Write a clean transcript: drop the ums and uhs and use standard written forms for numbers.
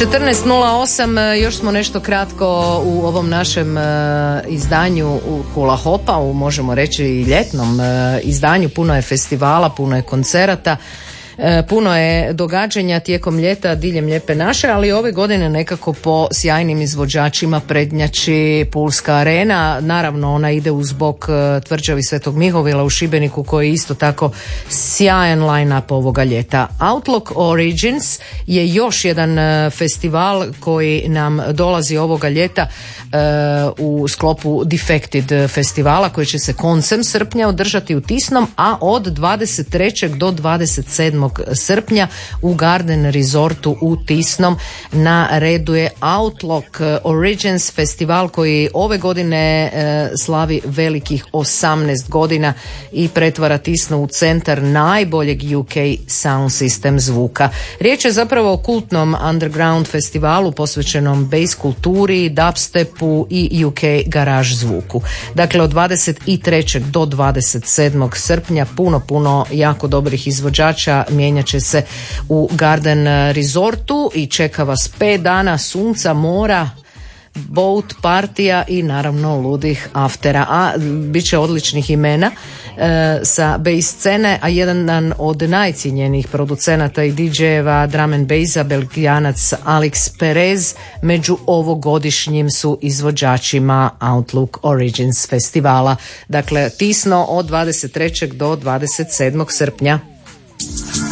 14.08, još smo nešto kratko u ovom našem izdanju Hula Hopa, možemo reći i ljetnom izdanju. Puno je festivala, puno je koncerata, puno je događanja tijekom ljeta diljem Lijepe naše, ali ove godine nekako po sjajnim izvođačima prednjači Pulska arena. Naravno ona ide uz bok Tvrđavi Svetog Mihovila u Šibeniku koji je isto tako sjajan line-up ovoga ljeta. Outlook Origins je još jedan festival koji nam dolazi ovoga ljeta u sklopu Defected festivala koji će se koncem srpnja održati u Tisnom, a od 23. do 27. srpnja u Garden Resortu u Tisnom. Na redu je Outlook Origins festival koji ove godine slavi velikih 18 godina i pretvara Tisno u centar najboljeg UK sound system zvuka. Riječ je zapravo o kultnom underground festivalu posvećenom bass kulturi, dubstepu i UK garage zvuku. Dakle, od 23. do 27. srpnja puno jako dobrih izvođača mijenjat će se u Garden Resortu i čeka vas 5 dana sunca, mora, boat partija i naravno ludih aftera, a bit će odličnih imena sa bass scene, a jedan od najcijenjenijih producenata i DJ-eva drum and bassa, Belgijanac Alex Perez, među ovogodišnjim su izvođačima Outlook Origins festivala. Dakle, Tisno od 23. do 27. srpnja.